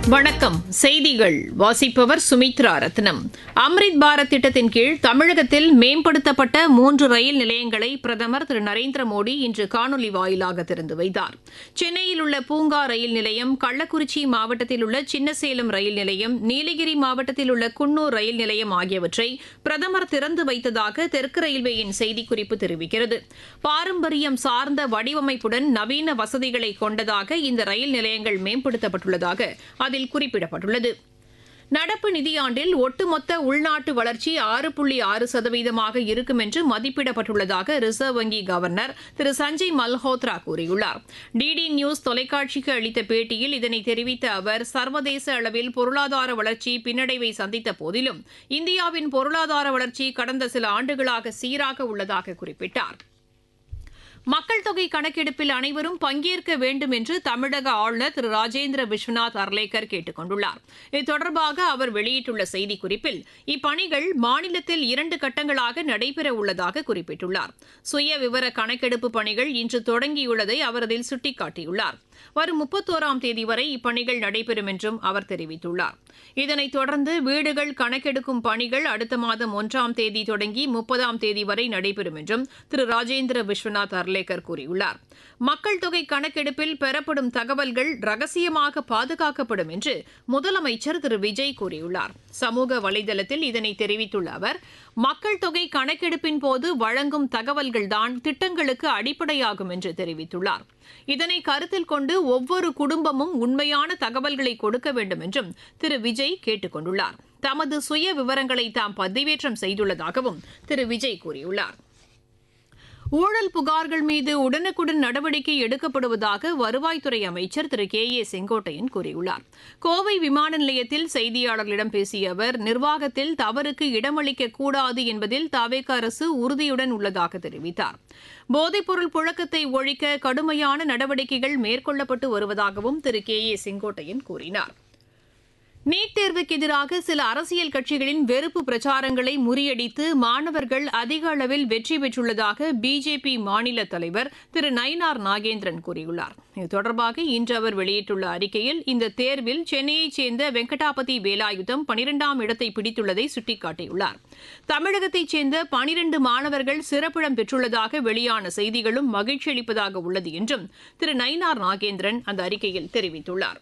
வணக்கம். செய்திகள் வாசிப்பவர் சுமித்ரா ரத்னம். அம்ரித் பாரத் திட்டத்தின் கீழ் தமிழகத்தில் மேம்படுத்தப்பட்ட 3 ரயில் நிலையங்களை பிரதமர் திரு நரேந்திர மோடி இன்று காணொலி வாயிலாக திறந்து வைத்தார். சென்னையில் உள்ள பூங்கா ரயில் நிலையம், கள்ளக்குறிச்சி மாவட்டத்தில் உள்ள சின்னசேலம் ரயில் நிலையம், நீலகிரி மாவட்டத்தில் உள்ள குன்னூர் ரயில் நிலையம் ஆகியவற்றை பிரதமர் திறந்து வைத்ததாக தெற்கு ரயில்வேயின் செய்திக்குறிப்பு தெரிவிக்கிறது. பாரம்பரியம் சார்ந்த வடிவமைப்புடன் நவீன வசதிகளை கொண்டதாக இந்த ரயில் நிலையங்கள் மேம்படுத்தப்பட்டுள்ளதாக அதில் குறிப்பிடப்பட்டுள்ளது. நடப்பு நிதியாண்டில் ஒட்டுமொத்த உள்நாட்டு வளர்ச்சி 6.6% இருக்கும் என்று மதிப்பிடப்பட்டுள்ளதாக ரிசர்வ் வங்கி கவர்னர் திரு சஞ்சய் மல்ஹோத்ரா கூறியுள்ளார். டிடி நியூஸ் தொலைக்காட்சிக்கு அளித்த பேட்டியில் இதனை தெரிவித்த அவர், சர்வதேச அளவில் பொருளாதார வளர்ச்சி பின்னடைவை சந்தித்த போதிலும் இந்தியாவின் பொருளாதார வளர்ச்சி கடந்த சில ஆண்டுகளாக சீராக உள்ளதாக குறிப்பிட்டார். மக்கள் தொகை கணக்கெடுப்பில் அனைவரும் பங்கேற்க வேண்டும் என்று தமிழக ஆளுநர் திரு ராஜேந்திர விஸ்வநாத் அர்லேக்கர் கேட்டுக் கொண்டுள்ளார். இது தொடர்பாக அவர் வெளியிட்டுள்ள செய்திக்குறிப்பில், இப்பணிகள் மாநிலத்தில் 2 கட்டங்களாக நடைபெற உள்ளதாக குறிப்பிட்டுள்ளார். சுய விவர கணக்கெடுப்பு பணிகள் இன்று தொடங்கியுள்ளதை அவர் அதில் சுட்டிக்காட்டியுள்ளார். வரும் 31ஆம் தேதி வரை இப்பணிகள் நடைபெறும் என்றும் அவர் தெரிவித்துள்ளார். இதனைத் தொடர்ந்து வீடுகள் கணக்கெடுக்கும் பணிகள் அடுத்த மாதம் 1ஆம் தேதி தொடங்கி 30ஆம் தேதி வரை நடைபெறும் என்றும் திரு ராஜேந்திர விஸ்வநாத் அர்லேக்கர் கூறியுள்ளார். மக்கள் தொகை கணக்கெடுப்பில் பெறப்படும் தகவல்கள் ரகசியமாக பாதுகாக்கப்படும் என்று முதலமைச்சர் திரு விஜய் கூறியுள்ளார். சமூக வலைதளத்தில் இதனை தெரிவித்துள்ள அவர், மக்கள் தொகை கணக்கெடுப்பின் போது வழங்கும் தகவல்கள்தான் திட்டங்களுக்கு அடிப்படையாகும் என்று தெரிவித்துள்ளார். இதனை கருத்தில் கொண்டு ஒவ்வொரு குடும்பமும் உண்மையான தகவல்களை கொடுக்க வேண்டும் என்றும் திரு விஜய் கேட்டுக் கொண்டுள்ளார். தமது சுய விவரங்களை தாம் பதிவேற்றம் செய்துள்ளதாகவும் திரு விஜய் கூறியுள்ளார். ஊழல் புகார்கள் மீது உடனுக்குடன் நடவடிக்கை எடுக்கப்படுவதாக வருவாய்த்துறை அமைச்சர் திரு கே செங்கோட்டையன் கூறியுள்ளார். கோவை விமான நிலையத்தில் செய்தியாளர்களிடம் பேசிய அவர், நிர்வாகத்தில் தவறுக்கு இடமளிக்கக் கூடாது என்பதில் தவேக அரசு உறுதியுடன் உள்ளதாக தெரிவித்தார். போதைப்பொருள் புழக்கத்தை ஒழிக்க கடுமையான நடவடிக்கைகள் மேற்கொள்ளப்பட்டு வருவதாகவும் திரு கே செங்கோட்டையன் கூறினார். நீட் தேர்வுக்கு எதிராக சில அரசியல் கட்சிகளின் வெறுப்பு பிரச்சாரங்களை முறியடித்து மாணவர்கள் அதிக அளவில் வெற்றி பெற்றுள்ளதாக பிஜேபி மாநில தலைவர் திரு நயினார் நாகேந்திரன் கூறியுள்ளார். இது தொடர்பாக இன்று அவர் வெளியிட்டுள்ள அறிக்கையில், இந்த தேர்வில் சென்னையைச் சேர்ந்த வெங்கடாபதி வேலாயுதம் 12ஆம் இடத்தை பிடித்துள்ளதை சுட்டிக்காட்டியுள்ளார். தமிழகத்தைச் சேர்ந்த 12 மாணவர்கள் சிறப்பிடம் பெற்றுள்ளதாக வெளியான செய்திகளும் மகிழ்ச்சி அளிப்பதாக உள்ளது என்றும் திரு நயினார் நாகேந்திரன் அந்த அறிக்கையில் தெரிவித்துள்ளார்.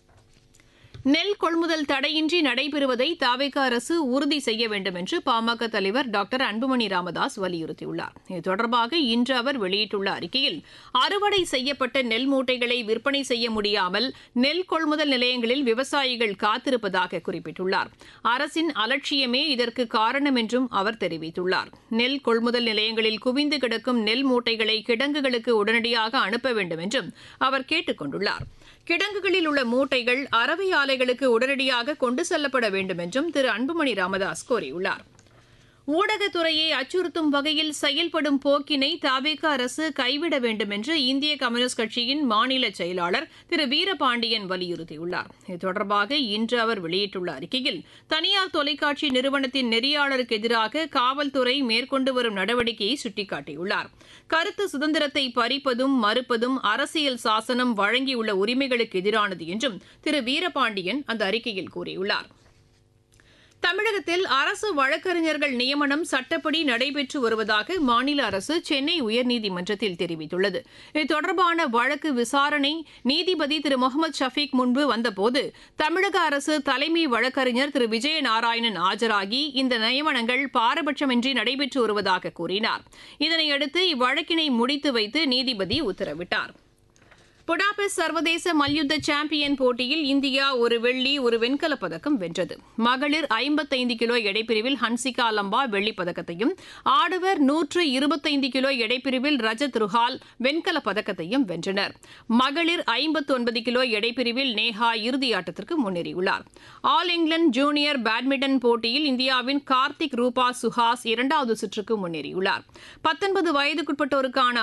நெல் கொள்முதல் தடையின்றி நடைபெறுவதை தவேக அரசு உறுதி செய்ய வேண்டும் என்று பாமக தலைவர் டாக்டர் அன்புமணி ராமதாஸ் வலியுறுத்தியுள்ளார். இது தொடர்பாக இன்று அவர் வெளியிட்டுள்ள அறிக்கையில், அறுவடை செய்யப்பட்ட நெல் மூட்டைகளை விற்பனை செய்ய முடியாமல் நெல் கொள்முதல் நிலையங்களில் விவசாயிகள் காத்திருப்பதாக குறிப்பிட்டுள்ளார். அரசின் அலட்சியமே இதற்கு காரணம் என்றும் அவர் தெரிவித்துள்ளார். நெல் கொள்முதல் நிலையங்களில் குவிந்து கிடக்கும் நெல் மூட்டைகளை கிடங்குகளுக்கு உடனடியாக அனுப்ப வேண்டும் என்றும் அவர் கேட்டுக் கொண்டுள்ளார். கிடங்குகளில் உள்ள மூட்டைகள் அரவை ஆலைகளுக்கு உடனடியாக கொண்டு செல்லப்பட வேண்டும் என்றும் திரு அன்புமணி ராமதாஸ் கோரியுள்ளார். ஊடகத்துறையை அச்சுறுத்தும் வகையில் செயல்படும் போக்கினை தவேக அரசு கைவிட வேண்டும் என்று இந்திய கம்யூனிஸ்ட் கட்சியின் மாநில செயலாளர் திரு வீரபாண்டியன் வலியுறுத்தியுள்ளார். இது தொடர்பாக இன்று அவர் வெளியிட்டுள்ள அறிக்கையில், தனியார் தொலைக்காட்சி நிறுவனத்தின் நெறியாளருக்கு எதிராக காவல்துறை மேற்கொண்டு வரும் நடவடிக்கையை சுட்டிக்காட்டியுள்ளார். கருத்து சுதந்திரத்தை பறிப்பதும் மறுப்பதும் அரசியல் சாசனம் வழங்கியுள்ள உரிமைகளுக்கு எதிரானது என்றும் திரு வீரபாண்டியன் அந்த அறிக்கையில் கூறியுள்ளார். தமிழகத்தில் அரசு வழக்கறிஞர்கள் நியமனம் சட்டப்படி நடைபெற்று வருவதாக மாநில அரசு சென்னை உயர்நீதிமன்றத்தில் தெரிவித்துள்ளது. இது தொடர்பான வழக்கு விசாரணை நீதிபதி திரு முகமது ஷபீக் முன்பு வந்தபோது தமிழக அரசு தலைமை வழக்கறிஞர் திரு விஜயநாராயணன் ஆஜராகி, இந்த நியமனங்கள் பாரபட்சமின்றி நடைபெற்று வருவதாக கூறினார். இதனையடுத்து இவ்வழக்கினை முடித்து வைத்து நீதிபதி உத்தரவிட்டார். புடாபெஸ்ட் சர்வதேச மல்யுத்த சாம்பியன் போட்டியில் இந்தியா 1 வெள்ளி 1 வெண்கலப் பதக்கம் வென்றது. மகளிர் 55 கிலோ எடைப்பிரிவில் ஹன்சிகா லம்பா வெள்ளிப் பதக்கத்தையும், ஆடவர் 125 கிலோ எடைப்பிரிவில் ரஜத் ருஹால் வெண்கலப் பதக்கத்தையும் வென்றனர். மகளிர் 59 கிலோ எடைப்பிரிவில் நேஹா இறுதியாட்டத்திற்கு முன்னேறியுள்ளார். ஆல் இங்கிலாந்து ஜூனியர் பேட்மிண்டன் போட்டியில் இந்தியாவின் கார்த்திக் ரூபா சுஹாஸ் 2வது சுற்றுக்கு முன்னேறியுள்ளார். 19 வயதுக்குட்பட்டோருக்கான